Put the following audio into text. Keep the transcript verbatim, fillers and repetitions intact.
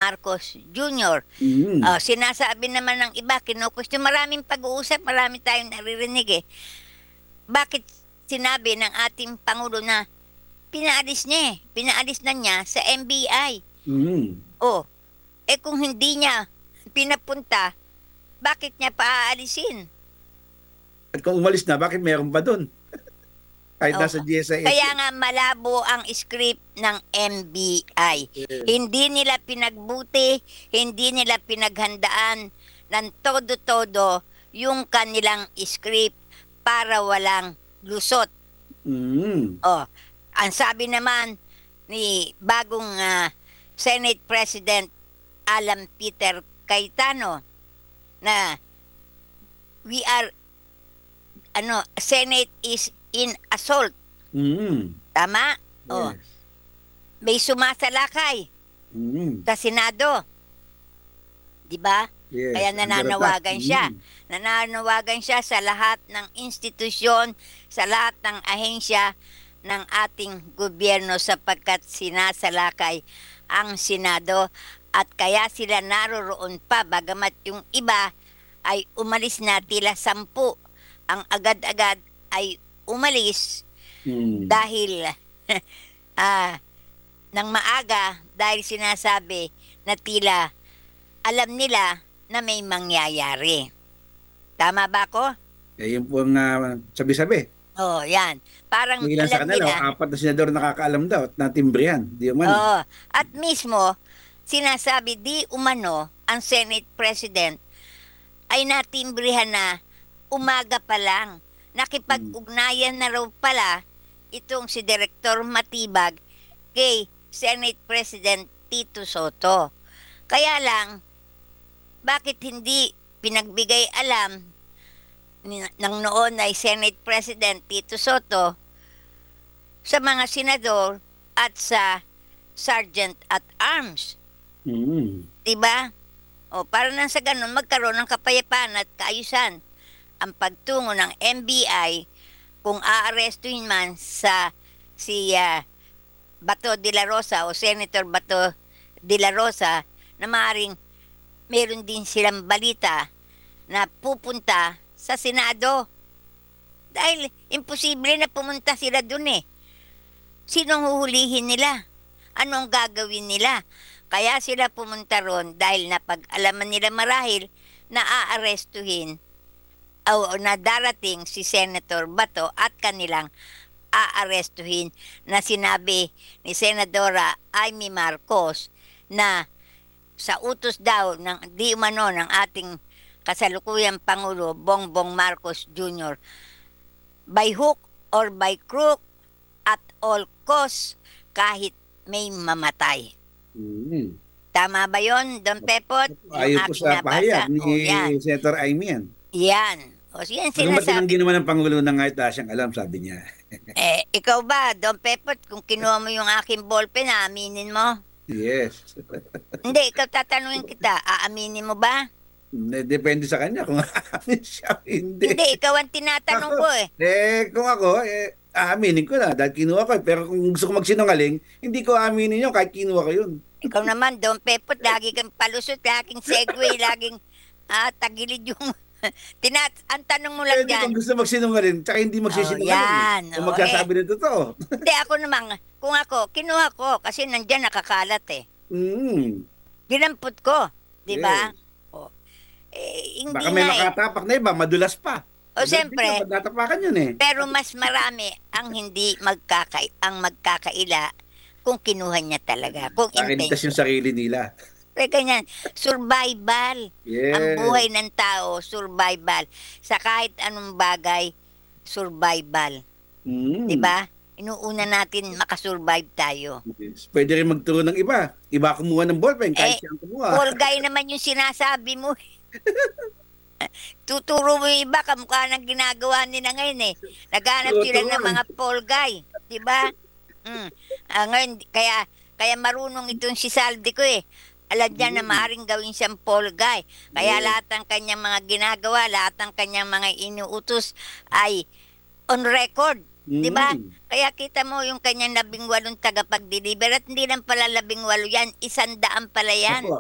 Marcos Junior Mm. Oh, sinasabi naman ng iba, kinu-question, maraming pag-uusap, marami tayong naririnig eh. Bakit sinabi ng ating Pangulo na pinaalis niya eh, pinaalis na niya sa M B I? Mm. Oh, eh kung hindi niya pinapunta, bakit niya paaalisin? At kung umalis na, bakit meron pa doon? Kahit Oh, nasa G S I S. kaya nga malabo ang script ng M B I. Yes. Hindi nila pinagbuti, hindi nila pinaghandaan ng todo-todo yung kanilang script para walang lusot. Mm. Oh, ang sabi naman ni bagong ah, Senate President Alan Peter Cayetano na we are ano, Senate is in assault. Mm. Tama? Oh, Yes. may sumasalakay Mm. sa Senado. 'Di ba? Yes. Kaya Under nananawagan attack. siya. Mm. Nananawagan siya sa lahat ng institusyon, sa lahat ng ahensya ng ating gobyerno sapagkat sinasalakay ang Senado at kaya sila naroroon pa bagamat yung iba ay umalis na tila sampu. Ang agad-agad ay umalis Mm. dahil ah, ng maaga dahil sinasabi na tila alam nila na may mangyayari. Tama ba ako? Eh, yun po ang ah, sabi-sabi. Oh, yan. Parang Yung ilan sa alam kanila, nila. o apat na senador nakakaalam daw at natimbrihan. Di umano. Oo. At mismo, sinasabi di umano ang Senate President ay natimbrihan na umaga pa lang. Nakipag-ugnayan na raw pala itong si Direktor Matibag kay Senate President Tito Soto. Kaya lang, bakit hindi pinagbigay alam ni, ng noon ay Senate President Tito Soto sa mga senador at sa Sergeant at Arms? Mm. Diba? O para nang sa ganun magkaroon ng kapayapaan at kaayusan ang pagtungo ng M B I kung aarestuhin man sa si ah, Bato de la Rosa o Senator Bato de la Rosa na maaaring meron din silang balita na pupunta sa Senado. Dahil imposible na pumunta sila dun eh. Sinong huhulihin nila? Anong gagawin nila? Kaya sila pumunta ron dahil napag-alaman nila marahil na aarestuhin o na darating si Senator Bato at kanilang aarestuhin na sinabi ni Senadora Amy Marcos na sa utos daw ng di umano ng ating kasalukuyang Pangulo Bongbong Marcos Junior by hook or by crook at all costs kahit may mamatay. Mm. Tama ba yon, Don Pepot? Yung Ayon po aking sa nabasa. pahayag ni O, yan. Senator Amy yan. Yan. O, yan Hanggang sinasabi. tinanggi naman ng Pangulo na kahit wala siyang alam, sabi niya. Eh, ikaw ba, Don Pepot, kung kinuha mo yung aking ballpen, aaminin mo? Yes. Hindi, ikaw tatanungin kita, aaminin mo ba? Depende sa kanya kung aamin siya o hindi. Hindi, ikaw ang tinatanong ko eh. Eh, kung ako, eh, aaminin ko na dahil kinuha ko. eh. Pero kung gusto ko magsinungaling, hindi ko aaminin yun kahit kinuha ko yun. Ikaw naman, Don Pepot, lagi kang palusot, laging segue, laging ah, tagilid yung... Tinat ang tanong mo lang Pwede dyan. kung gusto magsinungaling, tsaka hindi magsisinungaling. yan. Kung Oo, magsasabi ng totoo. Hindi, ako naman, kung ako, kinuha ko, kasi nandyan nakakalat eh. Mm. Dinampot ko, di ba? Yes. Oh. Eh, hindi Baka may nga eh. makatapak na iba, madulas pa. O, siyempre. Natapakan yun eh. Pero mas marami ang hindi magkaka ang magkakaila kung kinuha niya talaga. Kung Pakiligtas yung intention. sarili nila. Kaya ganyan, survival. Yes. Ang buhay ng tao, survival. Sa kahit anong bagay, survival. Mm. 'Di ba? Inuuna natin makasurvive tayo. Yes. Pwede rin magturo ng iba. Iba kumuha ng ballpen kahit Eh, siyang kumuha. Paul guy naman yung sinasabi mo. Tuturo mo yung iba, kamukha ng ginagawa nila ngayon eh. Naghanap sila ng mga Paul guy. 'Di ba? Mm. Ah, ngayon, kaya, kaya marunong itong si Saldi ko eh. Alam niya na maaaring gawin siyang Paul guy. Kaya Yes. lahat ng kanyang mga ginagawa, lahat ng kanyang mga inuutos ay on record. Di ba? Mm. Kaya kita mo yung kanyang labing walong tagapag-deliver at hindi lang pala labing walo yan, isang daan pala yan. Opo.